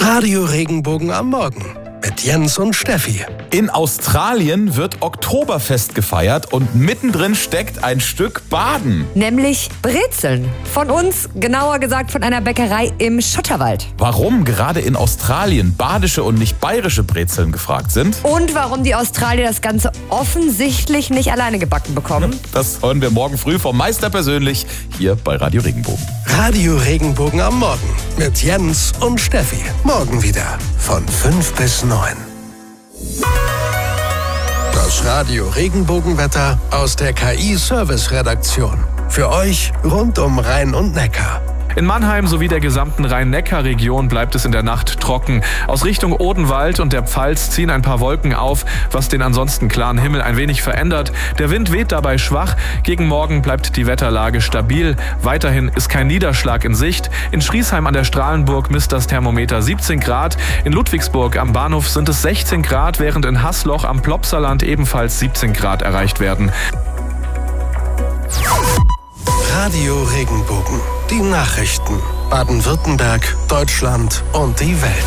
Radio Regenbogen am Morgen mit Jens und Steffi. In Australien wird Oktoberfest gefeiert und mittendrin steckt ein Stück Baden. Nämlich Brezeln. Von uns, genauer gesagt von einer Bäckerei im Schotterwald. Warum gerade in Australien badische und nicht bayerische Brezeln gefragt sind? Und warum die Australier das Ganze offensichtlich nicht alleine gebacken bekommen? Das hören wir morgen früh vom Meister persönlich hier bei Radio Regenbogen. Radio Regenbogen am Morgen mit Jens und Steffi. Morgen wieder von 5 bis 9. Das Radio Regenbogenwetter aus der KI-Service-Redaktion. Für euch rund um Rhein und Neckar. In Mannheim sowie der gesamten Rhein-Neckar-Region bleibt es in der Nacht trocken. Aus Richtung Odenwald und der Pfalz ziehen ein paar Wolken auf, was den ansonsten klaren Himmel ein wenig verändert. Der Wind weht dabei schwach. Gegen Morgen bleibt die Wetterlage stabil. Weiterhin ist kein Niederschlag in Sicht. In Schriesheim an der Strahlenburg misst das Thermometer 17 Grad. In Ludwigsburg am Bahnhof sind es 16 Grad, während in Haßloch am Plopsaland ebenfalls 17 Grad erreicht werden. Radio Regenbogen. Die Nachrichten. Baden-Württemberg, Deutschland und die Welt.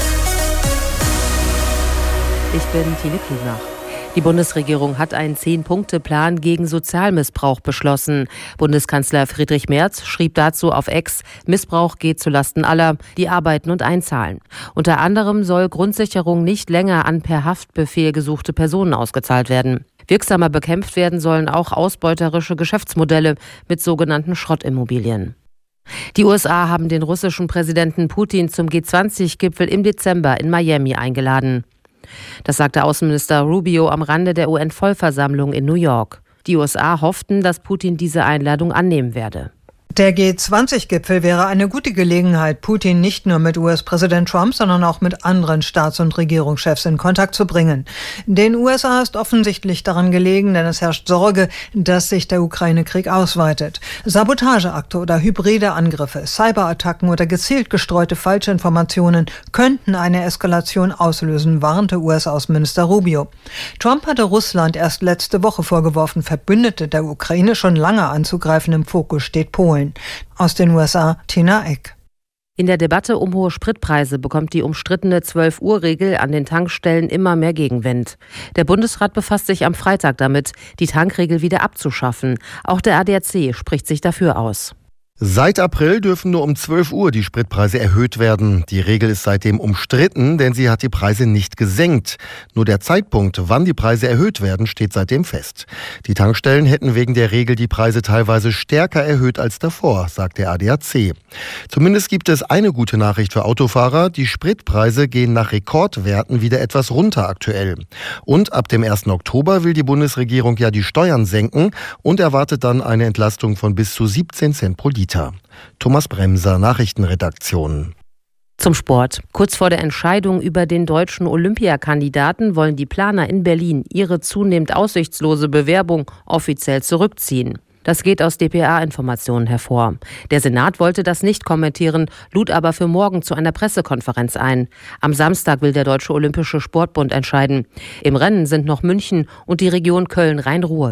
Ich bin Tine Kühnach. Die Bundesregierung hat einen 10-Punkte-Plan gegen Sozialmissbrauch beschlossen. Bundeskanzler Friedrich Merz schrieb dazu auf X: Missbrauch geht zulasten aller, die arbeiten und einzahlen. Unter anderem soll Grundsicherung nicht länger an per Haftbefehl gesuchte Personen ausgezahlt werden. Wirksamer bekämpft werden sollen auch ausbeuterische Geschäftsmodelle mit sogenannten Schrottimmobilien. Die USA haben den russischen Präsidenten Putin zum G20-Gipfel im Dezember in Miami eingeladen. Das sagte Außenminister Rubio am Rande der UN-Vollversammlung in New York. Die USA hofften, dass Putin diese Einladung annehmen werde. Der G20-Gipfel wäre eine gute Gelegenheit, Putin nicht nur mit US-Präsident Trump, sondern auch mit anderen Staats- und Regierungschefs in Kontakt zu bringen. Den USA ist offensichtlich daran gelegen, denn es herrscht Sorge, dass sich der Ukraine-Krieg ausweitet. Sabotageakte oder hybride Angriffe, Cyberattacken oder gezielt gestreute Falschinformationen könnten eine Eskalation auslösen, warnte US-Außenminister Rubio. Trump hatte Russland erst letzte Woche vorgeworfen, Verbündete der Ukraine schon lange anzugreifen. Im Fokus steht Polen. Aus den USA, Tina Eck. In der Debatte um hohe Spritpreise bekommt die umstrittene 12-Uhr-Regel an den Tankstellen immer mehr Gegenwind. Der Bundesrat befasst sich am Freitag damit, die Tankregel wieder abzuschaffen. Auch der ADAC spricht sich dafür aus. Seit April dürfen nur um 12 Uhr die Spritpreise erhöht werden. Die Regel ist seitdem umstritten, denn sie hat die Preise nicht gesenkt. Nur der Zeitpunkt, wann die Preise erhöht werden, steht seitdem fest. Die Tankstellen hätten wegen der Regel die Preise teilweise stärker erhöht als davor, sagt der ADAC. Zumindest gibt es eine gute Nachricht für Autofahrer. Die Spritpreise gehen nach Rekordwerten wieder etwas runter aktuell. Und ab dem 1. Oktober will die Bundesregierung ja die Steuern senken und erwartet dann eine Entlastung von bis zu 17 Cent pro Liter. Thomas Bremser, Nachrichtenredaktion. Zum Sport. Kurz vor der Entscheidung über den deutschen Olympiakandidaten wollen die Planer in Berlin ihre zunehmend aussichtslose Bewerbung offiziell zurückziehen. Das geht aus dpa-Informationen hervor. Der Senat wollte das nicht kommentieren, lud aber für morgen zu einer Pressekonferenz ein. Am Samstag will der Deutsche Olympische Sportbund entscheiden. Im Rennen sind noch München und die Region Köln-Rhein-Ruhr.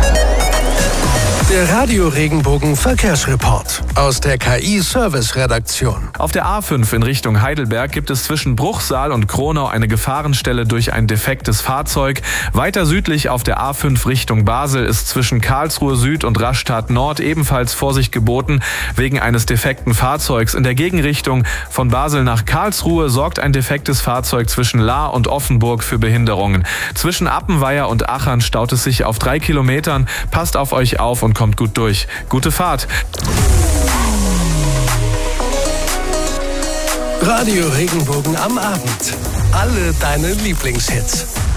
Der Radio Regenbogen Verkehrsreport aus der KI-Service-Redaktion. Auf der A5 in Richtung Heidelberg gibt es zwischen Bruchsal und Kronau eine Gefahrenstelle durch ein defektes Fahrzeug. Weiter südlich auf der A5 Richtung Basel ist zwischen Karlsruhe Süd und Rastatt Nord ebenfalls Vorsicht geboten wegen eines defekten Fahrzeugs. In der Gegenrichtung von Basel nach Karlsruhe sorgt ein defektes Fahrzeug zwischen Lahr und Offenburg für Behinderungen. Zwischen Appenweier und Achern staut es sich auf 3 Kilometern. Passt auf euch auf und kommt gut durch. Gute Fahrt. Radio Regenbogen am Abend. Alle deine Lieblingshits.